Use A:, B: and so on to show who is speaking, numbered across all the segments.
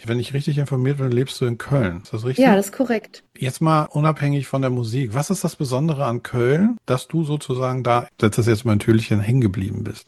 A: Wenn ich richtig informiert bin, lebst du in Köln. Ist das richtig?
B: Ja, das ist korrekt.
A: Jetzt mal unabhängig von der Musik. Was ist das Besondere an Köln, dass du sozusagen da, setz das jetzt mal natürlich hängen geblieben bist?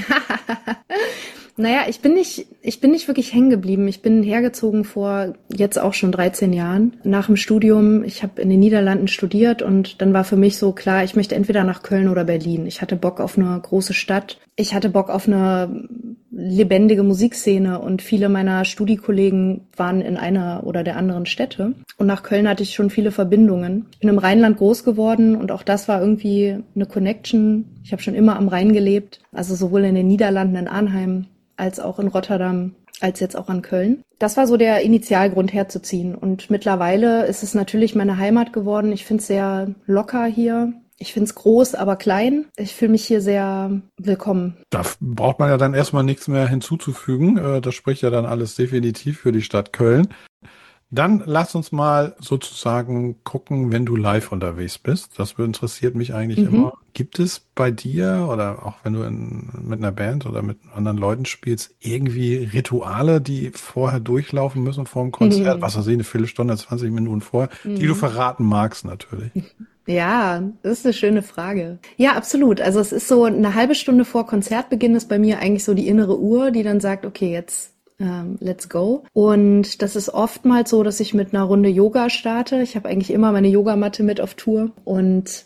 B: Naja, ich bin nicht wirklich hängen geblieben. Ich bin hergezogen vor jetzt auch schon 13 Jahren nach dem Studium. Ich habe in den Niederlanden studiert und dann war für mich so klar, ich möchte entweder nach Köln oder Berlin. Ich hatte Bock auf eine große Stadt. Ich hatte Bock auf eine lebendige Musikszene und viele meiner Studiekollegen waren in einer oder der anderen Städte. Und nach Köln hatte ich schon viele Verbindungen. Ich bin im Rheinland groß geworden und auch das war irgendwie eine Connection. Ich habe schon immer am Rhein gelebt, also sowohl in den Niederlanden, in Arnheim, als auch in Rotterdam, als jetzt auch an Köln. Das war so der Initialgrund herzuziehen. Und mittlerweile ist es natürlich meine Heimat geworden. Ich finde es sehr locker hier. Ich finde es groß, aber klein. Ich fühle mich hier sehr willkommen.
A: Da braucht man ja dann erstmal nichts mehr hinzuzufügen. Das spricht ja dann alles definitiv für die Stadt Köln. Dann lass uns mal sozusagen gucken, wenn du live unterwegs bist. Das interessiert mich eigentlich immer. Gibt es bei dir oder auch wenn du mit einer Band oder mit anderen Leuten spielst, irgendwie Rituale, die vorher durchlaufen müssen vor dem Konzert? Was weiß ich, eine Viertelstunde, 20 Minuten vorher, die du verraten magst natürlich.
B: Ja, das ist eine schöne Frage. Ja, absolut. Also es ist so eine halbe Stunde vor Konzertbeginn ist bei mir eigentlich so die innere Uhr, die dann sagt, okay, jetzt let's go. Und das ist oftmals so, dass ich mit einer Runde Yoga starte. Ich habe eigentlich immer meine Yogamatte mit auf Tour und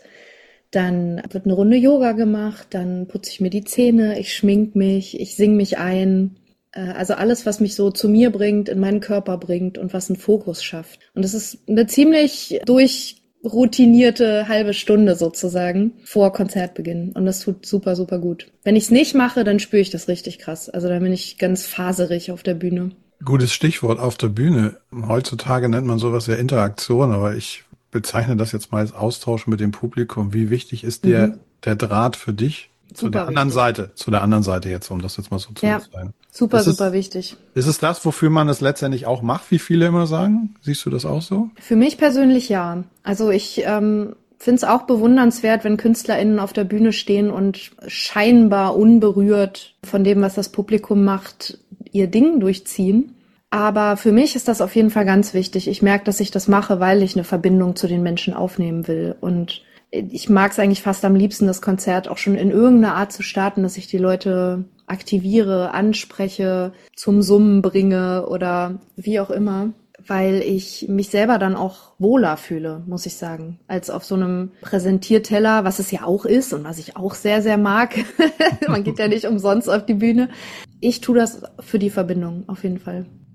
B: dann wird eine Runde Yoga gemacht, dann putze ich mir die Zähne, ich schmink mich, ich sing mich ein. Also alles, was mich so zu mir bringt, in meinen Körper bringt und was einen Fokus schafft. Und das ist eine ziemlich durchroutinierte halbe Stunde sozusagen vor Konzertbeginn. Und das tut super, super gut. Wenn ich es nicht mache, dann spüre ich das richtig krass. Also dann bin ich ganz faserig auf der Bühne.
A: Gutes Stichwort auf der Bühne. Heutzutage nennt man sowas ja Interaktion, aber ich bezeichne das jetzt mal als Austausch mit dem Publikum. Wie wichtig ist der Draht für dich zu der
B: Super
A: anderen
B: wichtig.
A: Seite? Zu der anderen Seite jetzt, um das jetzt mal so zu
B: Ja,
A: sagen.
B: super, super wichtig.
A: Ist es das, wofür man es letztendlich auch macht, wie viele immer sagen? Siehst du das auch so?
B: Für mich persönlich ja. Also ich finde es auch bewundernswert, wenn KünstlerInnen auf der Bühne stehen und scheinbar unberührt von dem, was das Publikum macht, ihr Ding durchziehen. Aber für mich ist das auf jeden Fall ganz wichtig. Ich merke, dass ich das mache, weil ich eine Verbindung zu den Menschen aufnehmen will. Und ich mag es eigentlich fast am liebsten, das Konzert auch schon in irgendeiner Art zu starten, dass ich die Leute aktiviere, anspreche, zum Summen bringe oder wie auch immer, weil ich mich selber dann auch wohler fühle, muss ich sagen, als auf so einem Präsentierteller, was es ja auch ist und was ich auch sehr, sehr mag. Man geht ja nicht umsonst auf die Bühne. Ich tue das für die Verbindung, auf jeden Fall.